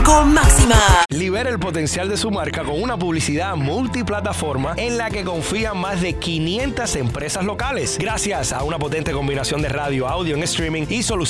con Máxima. Libera el potencial de su marca con una publicidad multiplataforma en la que confían más de 500 empresas locales. Gracias a una potente combinación de radio, audio en streaming y soluciones